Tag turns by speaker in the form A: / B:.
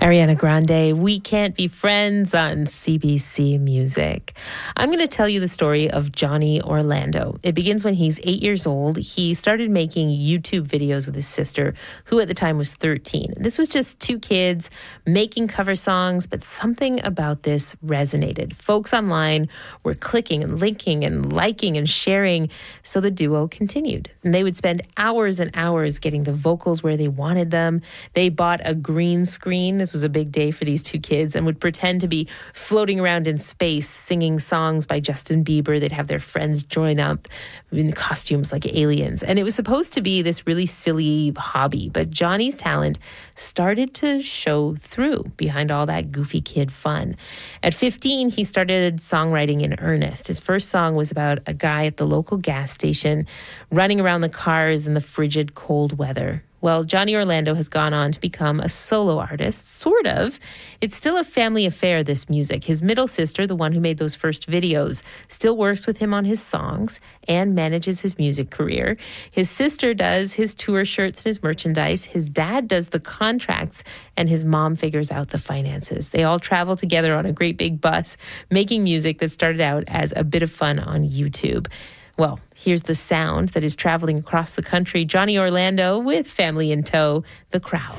A: Ariana Grande, We Can't Be Friends on CBC Music. I'm going to tell you the story of Johnny Orlando. It begins when he's 8 years old. He started making YouTube videos with his sister, who at the time was 13. This was just two kids making cover songs, but something about this resonated. Folks online were clicking and linking and liking and sharing, so the duo continued. And they would spend hours and hours getting the vocals where they wanted them. They bought a green screen. This was a big day for these two kids, and would pretend to be floating around in space singing songs by Justin Bieber. They'd have their friends join up in costumes like aliens. And it was supposed to be this really silly hobby, but Johnny's talent started to show through behind all that goofy kid fun. At 15, he started songwriting in earnest. His first song was about a guy at the local gas station running around the cars in the frigid cold weather. Well, Johnny Orlando has gone on to become a solo artist, sort of. It's still a family affair, this music. His middle sister, the one who made those first videos, still works with him on his songs and manages his music career. His sister does his tour shirts and his merchandise. His dad does the contracts, and his mom figures out the finances. They all travel together on a great big bus, making music that started out as a bit of fun on YouTube. Well, here's the sound that is traveling across the country. Johnny Orlando with family in tow, The Crowd.